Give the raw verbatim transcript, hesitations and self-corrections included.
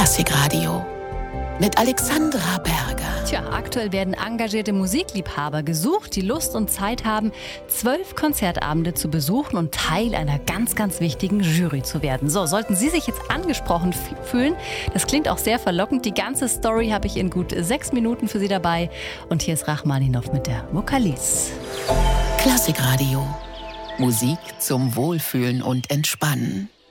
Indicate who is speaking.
Speaker 1: Klassikradio mit Alexandra Berger.
Speaker 2: Tja, aktuell werden engagierte Musikliebhaber gesucht, die Lust und Zeit haben, zwölf Konzertabende zu besuchen und Teil einer ganz, ganz wichtigen Jury zu werden. So, sollten Sie sich jetzt angesprochen f- fühlen, das klingt auch sehr verlockend. Die ganze Story habe ich in gut sechs Minuten für Sie dabei. Und hier ist Rachmaninov mit der Vokalis.
Speaker 1: Klassikradio. Musik zum Wohlfühlen und Entspannen.